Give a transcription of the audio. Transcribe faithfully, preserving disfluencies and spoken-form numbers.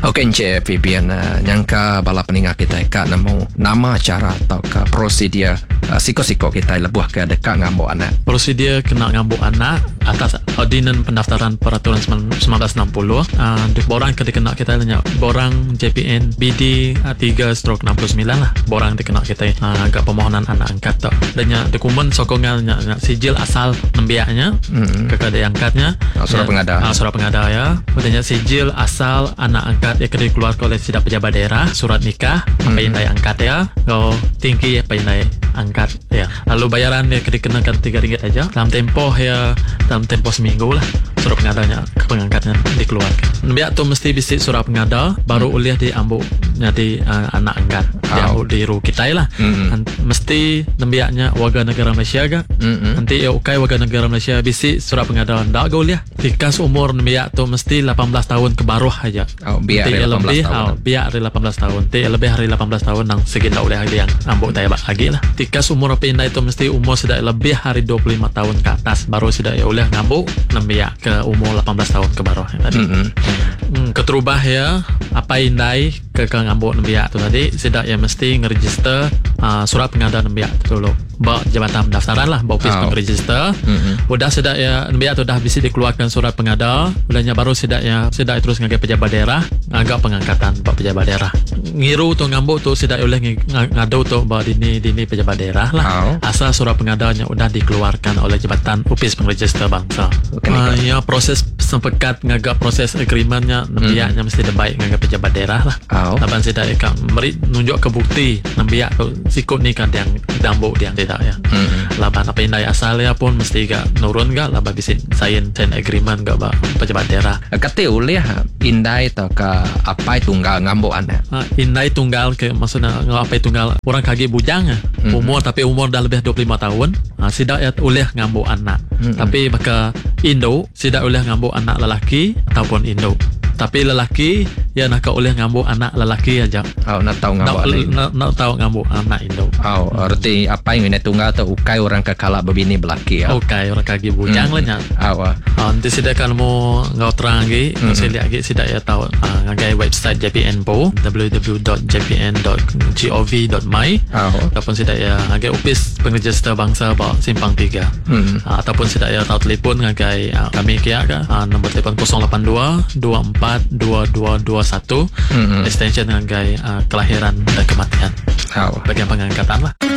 Okey Encik Fabian, uh, nyangka bala pendengar kita kak namo nama cara atau ke prosedur uh, siko-siko kita lebuh ke dekat ngambuk anak. Prosedur kena ngambuk anak atas Ordinan Pendaftaran Peraturan sembilan belas enam puluh. Uh, borang kena kita banyak borang J P N B D tiga enam sembilan lah. Borang kena kita uh, agak permohonan anak angkat tu. Dannya dokumen sokongannya sijil asal nembiaknya mm-hmm. kekada angkatnya. Oh, surat pengada. Uh, surat pengada ya. Dannya sijil asal anak angkat yang kena dikeluarkan oleh sidang pejabat daerah, surat nikah apa yang mm-hmm. angkat ya. Kalau tinggi apa yang angkat ya. Lalu bayaran dia kena kenakan tiga ringgit aja. Dalam tempoh ya dalam tempoh seminggu lah surat pengadanya pengangkatnya dikeluarkan. Biar tu mesti bisik surat pengada baru mm. ulih diambuk jadi uh, anak angkat oh. diambuk di ru kita lah. Mm-hmm. Mesti nembiaknya warga negara Malaysia ke. Mm-hmm. Nanti ya ukai warga negara Malaysia bisik surat pengada ndak go ulih. Tikas umur nembiak tu mesti lapan belas tahun ke bawah aja. Oh, biar dari lapan belas tahun. Oh, biar dari lapan belas tahun. Ti lebih dari lapan belas tahun nang segala ulih yang ambuk tayar lagi lah. Tikas umur pindah itu mesti umur sudah lebih hari dua puluh lima tahun ke atas baru sudah ya ulih ngambuk nembiak ke umur lapan belas tahun ke bawah tadi. Mm-hmm. Hmm, keterubah ya apa indai ke ke ngambuk nembiak tu tadi sudah ya mesti ngeregister uh, surat pengada nembiak tu dulu. Bawa jabatan pendaftaran lah, bawa office oh. pengeregister. Mm-hmm. Udah sudah ya nembiak tu dah bisa dikeluarkan surat pengada. Udahnya baru sudah ya sudah terus ngagai pejabat daerah, agak pengangkatan bawa pejabat daerah. Ngiru tu ngambuk tu sudah oleh ngadu tu bawa dini dini pejabat daerah lah. Oh. Asal surat pengadanya udah dikeluarkan oleh jabatan office pengeregister bangsa. Okay, uh, ya proses sempekat ngagak proses agreementnya nembiaknya mm. mesti terbaik ngagak pejabat daerah lah. Oh. Laban sudah ikan beri nunjuk ke bukti nembiak tu sikut ni kan yang dambuk yang tidak ya. Mm. Laban apa indai asalnya pun mesti gak nurun gak laban bisa sign sign agreement gak ba pejabat daerah. Kata ulih indai atau ke apa tunggal ngambuk anak. Uh, indai tunggal ke maksudnya apa tunggal orang kaki bujang mm. umur tapi umur dah lebih dua puluh lima tahun. Uh, sidak ya ulih ngambuk anak. Mm. Tapi maka Indo sidak ulih ngambuk anak lelaki ataupun Indo. Tapi lelaki ya nak oleh ngambuk anak lelaki aja. Oh, nak tahu ngambuk anak. Nak, nak tahu ngambuk anak Indo. Oh, arti apa yang ini tunggal tu ukai orang kekala berbini belaki ya. Ukai orang kaki bujang mm. lah nya. Oh, uh. oh, nanti sidak kalau mau ngau terang lagi, mm. saya lihat lagi sidak ya tahu uh, ngagai website J P N po w w w dot j p n dot gov dot my oh. ataupun sidak ya ngagai office pengeregister bangsa ba simpang tiga. Mm. Uh, ataupun sidak ya tahu telefon ngagai uh, kami kia ka uh, nombor telefon kosong lapan dua dua empat dua dua dua satu mm-hmm. extension ngagai uh, kelahiran dan kematian. Oh. Bagian pengangkatan lah.